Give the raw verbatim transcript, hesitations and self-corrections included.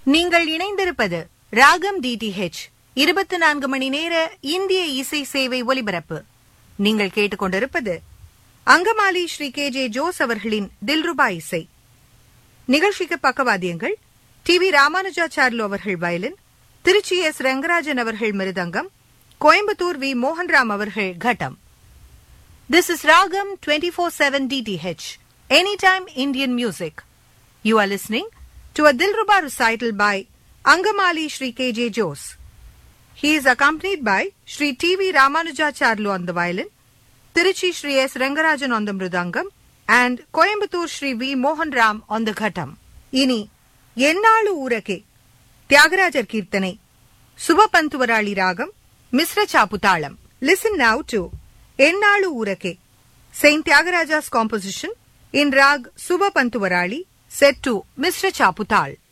நீங்கள் இணைந்திருப்பது ராகம் டிடிஹெச் இருபத்தி நான்கு மணி நேர இந்திய இசை சேவை ஒலிபரப்பு. நீங்கள் கேட்டுக்கொண்டிருப்பது Angamaly Sri K J Jose அவர்களின் தில்ருபா இசை. நிகழ்ச்சிக்கு பக்கவாத்தியங்கள் டி வி ராமானுஜாச்சார்லு அவர்கள் வயலின், திருச்சி எஸ் ரங்கராஜன் அவர்கள் மிருதங்கம், கோயம்புத்தூர் வி மோகன்ராம் அவர்கள் கட்டம். This is Ragam twenty-four seven D T H, Anytime Indian Music. You are listening to a Dilruba recital by Angamali Shri K J Jose. He is accompanied by Shri T V Ramanujacharlu on the violin, Tiruchi Shri S Rangarajan on the mridangam, and Coimbatore Shri V Mohan Ram on the ghattam. Ini Yennalu Urake Tyagarajar Kirtanai Subapantuvarali Ragam Misra Chaputalam. Listen now to Yennalu Urake, Saint Tyagaraja's composition in Rag Subapantuvarali, set to Misra Chaputal.